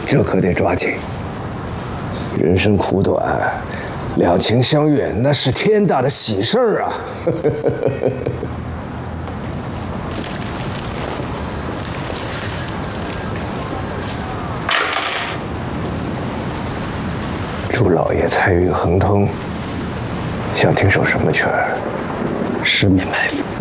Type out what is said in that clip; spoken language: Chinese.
这可得抓紧。人生苦短，两情相悦那是天大的喜事儿啊！祝老爷财运亨通。想听首什么曲儿？十面埋伏。